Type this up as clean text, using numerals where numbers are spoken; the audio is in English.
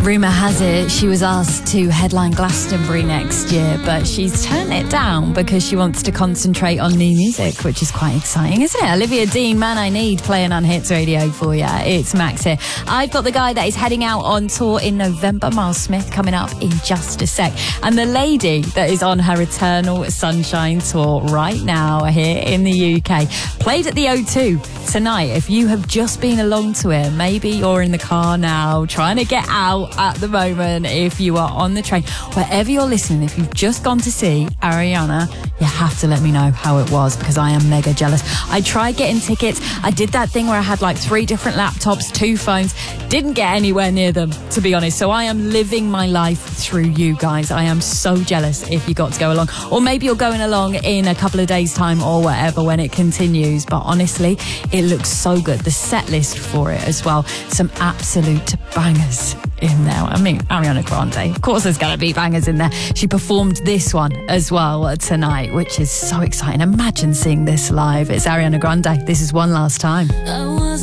Rumour has it she was asked to headline Glastonbury next year, but she's turned it down because she wants to concentrate on new music, which is quite exciting, isn't it? Olivia Dean, Man I Need, playing on Hits Radio for you. It's Max here. I've got the guy that is heading out on tour in November, Miles Smith, coming up in just a sec. And the lady that is on her Eternal Sunshine tour right now here in the UK, played at the O2 tonight. If you have just been along to it, maybe you're in the car now trying to get out at the moment. If you are on the train, wherever you're listening, if you've just gone to see Ariana, you have to let me know how it was, because I am mega jealous. I tried getting tickets. I did that thing where I had like 3 different laptops, 2 phones, didn't get anywhere near them, to be honest. So I am living my life through you guys. I am so jealous if you got to go along, or maybe you're going along in a couple of days time or whatever when it continues. But honestly, it looks so good. The set list for it as well, some absolute bangers in there. I mean, Ariana Grande, of course there's gonna be bangers in there. She performed this one as well tonight, which is so exciting. Imagine seeing this live. It's Ariana Grande. This is One Last Time.